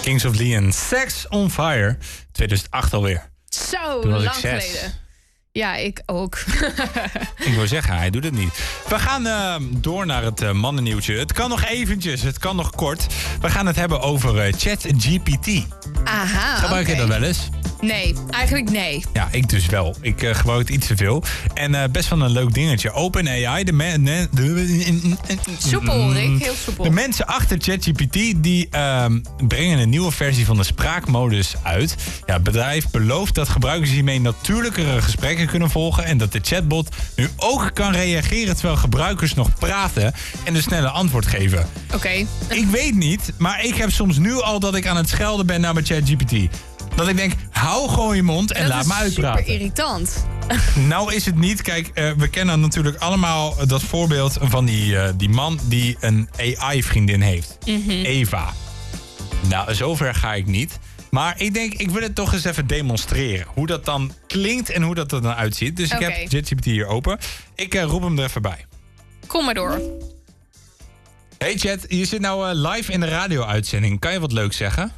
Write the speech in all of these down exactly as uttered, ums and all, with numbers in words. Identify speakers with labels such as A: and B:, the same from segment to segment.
A: Kings of Leon, Sex on Fire. tweeduizend acht alweer.
B: Zo, lang geleden. Ja, ik ook.
A: Ik wil zeggen, hij doet het niet. We gaan uh, door naar het uh, mannennieuwtje. Het kan nog eventjes, het kan nog kort. We gaan het hebben over uh, ChatGPT.
B: Aha,
A: Gebruik
B: okay.
A: je dat wel eens?
B: Nee, eigenlijk nee.
A: Ja, ik dus wel. Ik uh, gebruik het iets te veel. En uh, best wel een leuk dingetje. OpenAI, de, me- de, de,
B: soepel, Rick. Heel soepel.
A: De mensen achter ChatGPT die uh, brengen een nieuwe versie van de spraakmodus uit. Ja, het bedrijf belooft dat gebruikers hiermee natuurlijkere gesprekken kunnen volgen en dat de chatbot nu ook kan reageren terwijl gebruikers nog praten en een snelle antwoord geven.
B: Oké. Okay.
A: Ik weet niet, maar ik heb soms nu al dat ik aan het schelden ben naar mijn ChatGPT. Dat ik denk, hou gewoon je mond en
B: dat
A: laat me uitpraten.
B: Dat is super irritant.
A: Nou is het niet. Kijk, uh, we kennen natuurlijk allemaal dat voorbeeld van die, uh, die man die een A I-vriendin heeft.
B: Mm-hmm.
A: Eva. Nou, zover ga ik niet. Maar ik denk, ik wil het toch eens even demonstreren. Hoe dat dan klinkt en hoe dat er dan uitziet. Dus
B: okay.
A: ik heb ChatGPT hier open. Ik uh, roep hem er even bij.
B: Kom maar door.
A: Hey Chat, je zit nou uh, live in de radio-uitzending. Kan je wat leuks zeggen?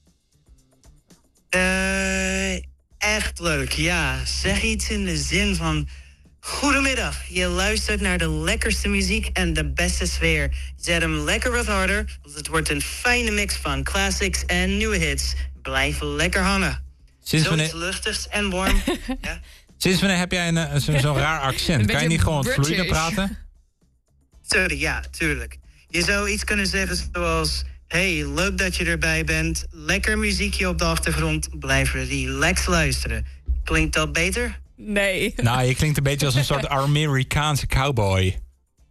C: Uh, echt leuk, ja. Zeg iets in de zin van... Goedemiddag, je luistert naar de lekkerste muziek en de beste sfeer. Zet hem lekker wat harder, want het wordt een fijne mix van classics en nieuwe hits. Blijf lekker hangen.
A: Sinds
C: Zoiets
A: wanneer...
C: luchtigs en warm. Ja.
A: Sinds wanneer heb jij een, zo'n zo raar accent? Kan je niet gewoon
B: British.
A: vloeiender praten?
C: Sorry, ja, tuurlijk. Je zou iets kunnen zeggen zoals... Hey, leuk dat je erbij bent. Lekker muziekje op de achtergrond. Blijf relax luisteren. Klinkt dat beter?
B: Nee.
A: Nou, je klinkt een beetje als een soort Amerikaanse cowboy.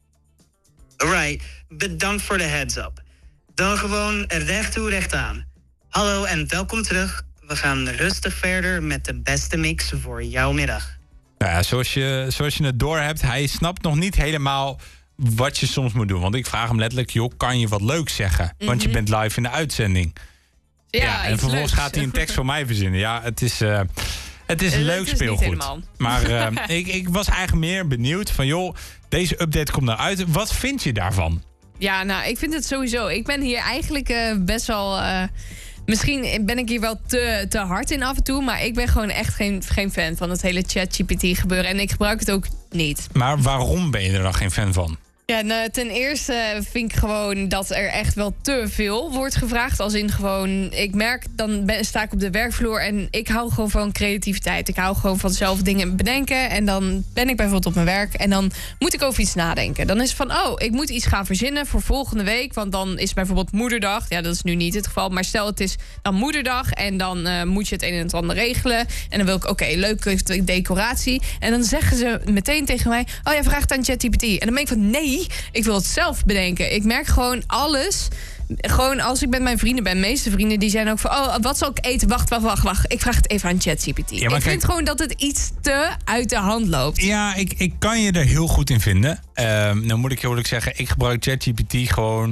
C: Alright, bedankt voor de heads-up. Dan gewoon recht toe, recht aan. Hallo en welkom terug. We gaan rustig verder met de beste mix voor jouw middag.
A: Nou ja, zoals je, zoals je het door hebt, hij snapt nog niet helemaal wat je soms moet doen. Want ik vraag hem letterlijk, joh, kan je wat leuks zeggen? Mm-hmm. Want je bent live in de uitzending.
B: Ja,
A: ja en vervolgens
B: leuks.
A: gaat hij een tekst voor mij verzinnen. Ja, het is... Uh, Het is een leuk
B: het is
A: speelgoed. Maar uh, ik, ik was eigenlijk meer benieuwd van... joh, deze update komt nou uit. Wat vind je daarvan?
B: Ja, nou, ik vind het sowieso... Ik ben hier eigenlijk uh, best wel... Uh, misschien ben ik hier wel te, te hard in af en toe... maar ik ben gewoon echt geen, geen fan van het hele ChatGPT gebeuren. En ik gebruik het ook niet.
A: Maar waarom ben je er dan geen fan van?
B: Ja, nou, ten eerste vind ik gewoon dat er echt wel te veel wordt gevraagd. Als in gewoon, ik merk, dan ben, sta ik op de werkvloer... en ik hou gewoon van creativiteit. Ik hou gewoon van zelf dingen bedenken. En dan ben ik bijvoorbeeld op mijn werk... en dan moet ik over iets nadenken. Dan is het van, oh, ik moet iets gaan verzinnen voor volgende week... want dan is bijvoorbeeld moederdag. Ja, dat is nu niet het geval. Maar stel, het is dan moederdag... en dan uh, moet je het een en het ander regelen. En dan wil ik, oké, okay, leuke decoratie. En dan zeggen ze meteen tegen mij... oh ja, vraag het aan ChatGPT. En dan ben ik van, nee... ik wil het zelf bedenken. Ik merk gewoon alles. Gewoon als ik met mijn vrienden ben. De meeste vrienden die zijn ook van... oh, wat zal ik eten? Wacht, wacht, wacht, wacht. Ik vraag het even aan ChatGPT. Ja, ik kijk, vind gewoon dat het iets te uit de hand loopt.
A: Ja, ik, ik kan je er heel goed in vinden. Uh, nou moet ik heel eerlijk zeggen... ik gebruik ChatGPT gewoon...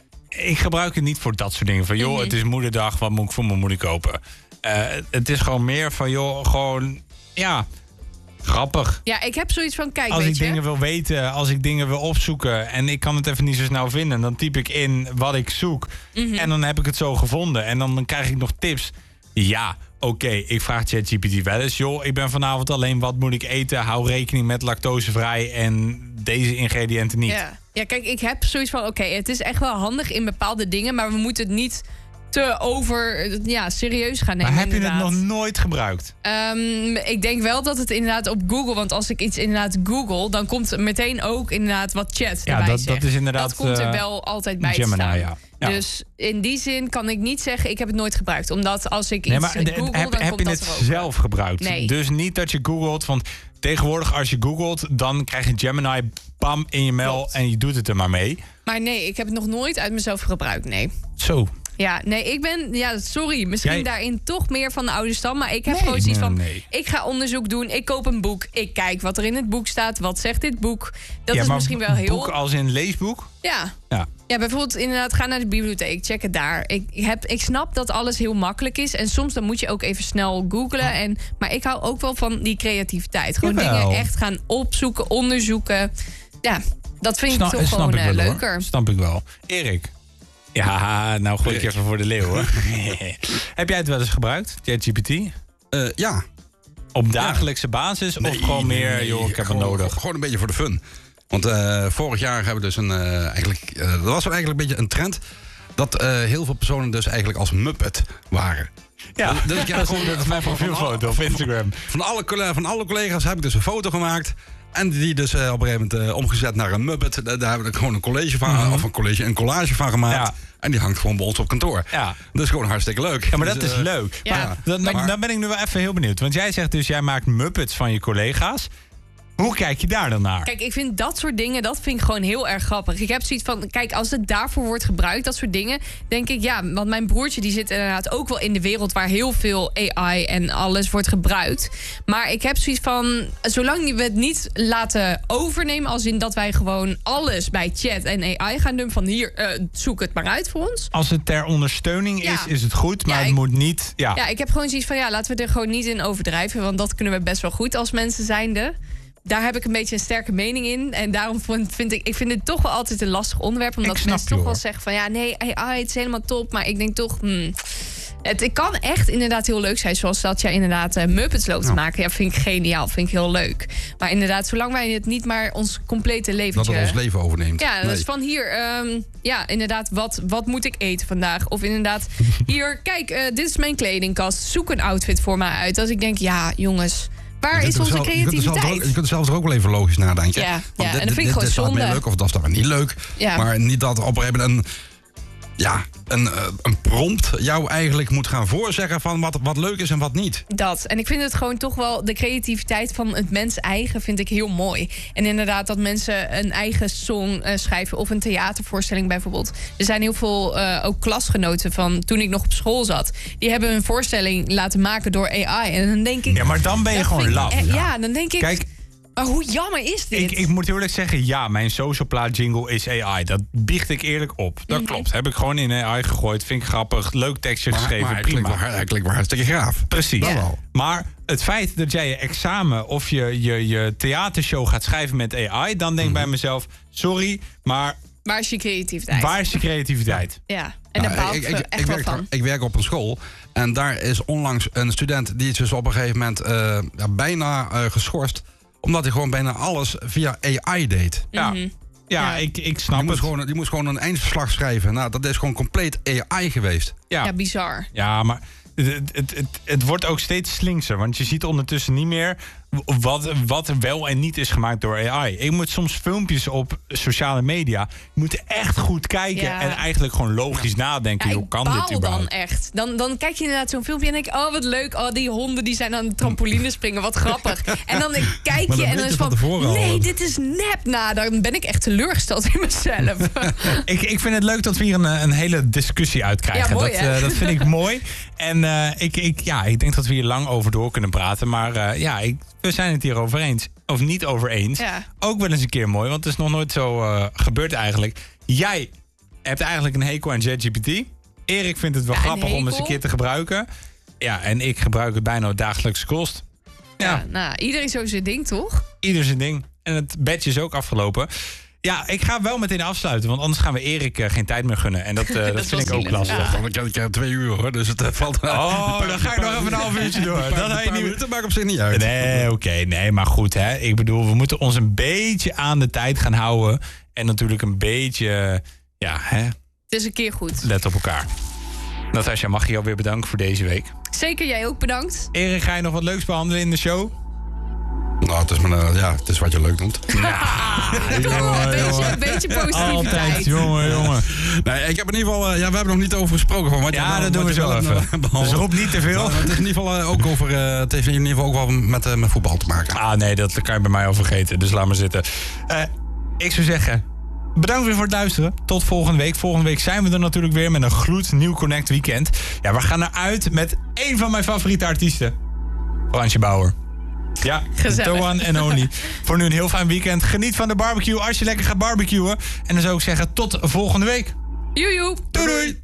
A: ik gebruik het niet voor dat soort dingen. Van joh, mm-hmm. Het is moederdag. Wat moet ik voor mijn moeder kopen? Uh, het is gewoon meer van joh, gewoon... ja... grappig.
B: Ja, ik heb zoiets van, kijk,
A: als
B: weet
A: ik
B: je?
A: dingen wil weten, als ik dingen wil opzoeken... en ik kan het even niet zo snel vinden... dan typ ik in wat ik zoek. Mm-hmm. En dan heb ik het zo gevonden. En dan, dan krijg ik nog tips. Ja, oké, okay, ik vraag ChatGPT wel eens... joh, ik ben vanavond alleen, wat moet ik eten? Hou rekening met lactosevrij en deze ingrediënten niet.
B: Ja, ja kijk, ik heb zoiets van... oké, okay, het is echt wel handig in bepaalde dingen... maar we moeten het niet... te over, ja, serieus gaan nemen.
A: Maar heb je
B: inderdaad.
A: het nog nooit gebruikt?
B: Um, ik denk wel dat het inderdaad op Google... want als ik iets inderdaad google... dan komt er meteen ook inderdaad wat chat
A: ja,
B: erbij
A: dat,
B: zegt.
A: dat is inderdaad...
B: Dat komt er wel altijd bij
A: Gemini,
B: te staan.
A: Ja. Ja.
B: Dus in die zin kan ik niet zeggen... ik heb het nooit gebruikt. Omdat als ik
A: nee,
B: iets
A: maar,
B: google,
A: heb,
B: dan
A: heb
B: komt
A: je
B: dat
A: het
B: erover.
A: zelf gebruikt?
B: Nee.
A: Dus niet dat je googelt... want tegenwoordig als je googelt... dan krijg je Gemini bam in je mail...
B: Klopt.
A: en je doet het er maar mee.
B: Maar nee, ik heb het nog nooit uit mezelf gebruikt, nee.
A: Zo.
B: Ja, nee, ik ben... Ja, sorry. Misschien
A: Jij...
B: daarin toch meer van de oude stam. Maar ik heb
A: nee,
B: gewoon zoiets van...
A: Nee.
B: Ik ga onderzoek doen. Ik koop een boek. Ik kijk wat er in het boek staat. Wat zegt dit boek? Dat
A: ja,
B: is
A: maar
B: misschien wel heel...
A: boek als in leesboek?
B: Ja.
A: Ja.
B: Ja, bijvoorbeeld inderdaad, ga naar de bibliotheek. Check het daar. Ik, heb, ik snap dat alles heel makkelijk is. En soms dan moet je ook even snel googlen. En, maar ik hou ook wel van die creativiteit. Gewoon
A: Jawel.
B: dingen echt gaan opzoeken, onderzoeken. Ja, dat vind
A: Sna-
B: ik toch
A: snap
B: gewoon
A: ik wel,
B: uh, leuker.
A: Hoor. Snap ik wel. Erik? Ja, nou gooi ik je even voor de leeuw, hoor. Heb jij het wel eens gebruikt, ChatGPT?
D: Uh, ja.
A: Op dagelijkse basis?
D: Nee,
A: of gewoon
D: nee,
A: meer,
D: nee,
A: joh, ik heb
D: gewoon,
A: het nodig?
D: Gewoon een beetje voor de fun. Want uh, vorig jaar hebben we dus een... Uh, eigenlijk, uh, dat was wel eigenlijk een beetje een trend... dat uh, heel veel personen dus eigenlijk als Muppet waren.
A: Ja,
D: dus, dus ik heb
A: dat,
D: gewoon,
A: is, dat is mijn profielfoto op Instagram.
D: Van alle, van alle collega's heb ik dus een foto gemaakt... En die dus uh, op een gegeven moment uh, omgezet naar een Muppet. Daar, daar hebben we gewoon een college van, mm-hmm. of een college, een collage van gemaakt. Ja. En die hangt gewoon bij ons op kantoor. Ja. Dat is gewoon hartstikke leuk.
A: Ja, maar dat
D: dus,
A: is
D: uh,
A: leuk.
B: Ja.
A: Maar, dan, dan, dan ben ik nu wel even heel benieuwd. Want jij zegt dus, jij maakt Muppets van je collega's. Hoe kijk je daar dan naar?
B: Kijk, ik vind dat soort dingen, dat vind ik gewoon heel erg grappig. Ik heb zoiets van, kijk, als het daarvoor wordt gebruikt, dat soort dingen, denk ik, ja, want mijn broertje die zit inderdaad ook wel in de wereld waar heel veel A I en alles wordt gebruikt. Maar ik heb zoiets van, zolang we het niet laten overnemen, als in dat wij gewoon alles bij chat en A I gaan doen, van hier, uh, zoek het maar uit voor ons.
A: Als het ter ondersteuning is,
B: ja.
A: is het goed, maar
B: ja,
A: het
B: ik,
A: moet niet, ja.
B: Ja, ik heb gewoon zoiets van, ja, laten we er gewoon niet in overdrijven, want dat kunnen we best wel goed als mensen zijnde. Daar heb ik een beetje een sterke mening in. En daarom vind ik... Ik vind het toch wel altijd een lastig onderwerp. Omdat mensen toch wel zeggen van... Ja, nee, A I, het is helemaal top. Maar ik denk toch... Hmm, het, het kan echt inderdaad heel leuk zijn. Zoals dat jij inderdaad uh, Muppets loopt te ja. maken. Ja, vind ik geniaal. Vind ik heel leuk. Maar inderdaad, zolang wij het niet maar ons complete leventje...
D: Dat het ons leven overneemt.
B: Ja,
D: nee.
B: dus van hier... Um, ja, inderdaad, wat, wat moet ik eten vandaag? Of inderdaad, hier, kijk, uh, dit is mijn kledingkast. Zoek een outfit voor mij uit. Als ik denk, ja, jongens... Waar is onze
D: zelf,
B: creativiteit?
D: Je kunt, zelf, je kunt zelf er ook wel even logisch nadenken.
B: Ja,
D: Want
B: ja
D: dit,
B: en dat vind ik
D: dit,
B: gewoon
D: dit
B: zonde.
D: Dit is leuk of dat is dan niet leuk. Ja. Maar niet dat op een gegeven moment een, ja, een, een prompt jou eigenlijk moet gaan voorzeggen van wat, wat leuk is en wat niet.
B: Dat. En ik vind het gewoon toch wel, de creativiteit van het mens eigen vind ik heel mooi. En inderdaad dat mensen een eigen song uh, schrijven of een theatervoorstelling bijvoorbeeld. Er zijn heel veel uh, ook klasgenoten van toen ik nog op school zat. Die hebben een voorstelling laten maken door A I. En dan denk ik...
A: Ja, maar dan ben je gewoon laf.
B: Ja. ja, dan denk ik...
A: Kijk,
B: maar hoe jammer is dit?
A: Ik, ik moet eerlijk zeggen, ja, mijn social plaat jingle is A I. Dat biecht ik eerlijk op. Dat mm-hmm. klopt. Heb ik gewoon in A I gegooid. Vind ik grappig. Leuk tekstje
D: maar,
A: geschreven.
D: Maar
A: prima.
D: Hij klinkt, klinkt wel hartstikke graaf.
A: Precies.
B: Ja.
A: Maar het feit dat jij je examen of je, je, je theatershow gaat schrijven met A I... dan denk ik mm-hmm. bij mezelf, sorry, maar...
B: Waar is je creativiteit?
A: Waar is je creativiteit?
B: Ja, en daar baal ik, ik, ik, echt
D: ik
B: wel
D: werk,
B: van.
D: Ik werk op een school en daar is onlangs een student... die is dus op een gegeven moment uh, ja, bijna uh, geschorst... omdat hij gewoon bijna alles via A I deed.
A: Ja, mm-hmm. ja, ja. Ik, ik snap
D: die
A: het.
D: Moest gewoon, die moest gewoon een eindverslag schrijven. Nou, dat is gewoon compleet A I geweest.
B: Ja, ja bizar.
A: Ja, maar het, het, het, het wordt ook steeds slinkser. Want je ziet ondertussen niet meer... Wat, wat er wel en niet is gemaakt door A I. Ik moet soms filmpjes op sociale media... Je moet echt goed kijken ja. en eigenlijk gewoon logisch nadenken. Ja, hoe kan dit überhaupt?
B: Dan echt. Dan, dan kijk je inderdaad zo'n filmpje en denk je... oh, wat leuk. Oh, die honden die zijn aan de trampoline springen. Wat grappig. En dan kijk je en dan is van... nee, al. Dit is nep. Nou, dan ben ik echt teleurgesteld in mezelf.
A: ik, ik vind het leuk dat we hier een, een hele discussie uitkrijgen.
B: Ja, mooi,
A: dat, uh, dat vind ik mooi. En uh, ik, ik, ja, ik denk dat we hier lang over door kunnen praten. Maar uh, ja, ik... we zijn het hier over eens. Of niet over eens. Ja. Ook wel eens een keer mooi, want het is nog nooit zo uh, gebeurd eigenlijk. Jij hebt eigenlijk een hekel aan ChatGPT. Erik vindt het wel ja, grappig om eens een keer te gebruiken. Ja, en ik gebruik het bijna dagelijks kost.
B: Ja, ja nou, iedereen zo zijn ding, toch?
A: Ieder zijn ding. En het badge is ook afgelopen. Ja, ik ga wel meteen afsluiten, want anders gaan we Erik uh, geen tijd meer gunnen. En dat, uh, dat, dat vind ik ook lastig.
D: Ja. Ik, heb, ik heb twee uur hoor, dus het uh, valt...
A: Oh, dan ga ik nog even een half uurtje door.
D: Een paar,
A: dat
D: een paar minuten maakt op zich niet uit.
A: Nee, oké, okay, nee, maar goed hè. Ik bedoel, we moeten ons een beetje aan de tijd gaan houden. En natuurlijk een beetje, ja hè.
B: Het is een keer goed.
A: Let op elkaar. Natasja, mag je jou weer bedanken voor deze week.
B: Zeker, jij ook bedankt.
A: Erik, ga je nog wat leuks behandelen in de show?
D: Nou, het is, maar, uh, ja, het is wat je leuk noemt.
B: Ja, jongen, een, beetje, een beetje positiviteit.
A: Altijd, jongen, jongen.
D: Nee, ik heb in ieder geval... Uh, ja, we hebben nog niet over gesproken. Van wat
A: ja,
D: je,
A: dat doen we zo even. Uh, dus roep niet te veel.
D: Nou, het is in ieder geval uh, ook over... Uh, het heeft in ieder geval ook wel met, uh, met voetbal te maken.
A: Ah, nee, dat kan je bij mij al vergeten. Dus laat maar zitten. Uh, ik zou zeggen... Bedankt weer voor het luisteren. Tot volgende week. Volgende week zijn we er natuurlijk weer met een gloednieuw Connect Weekend. Ja, we gaan eruit met één van mijn favoriete artiesten. Fransje Bauer. Ja, the one and only. Voor nu een heel fijn weekend. Geniet van de barbecue als je lekker gaat barbecuen. En dan zou ik zeggen tot volgende week.
B: Joejoe.
A: Doei doei.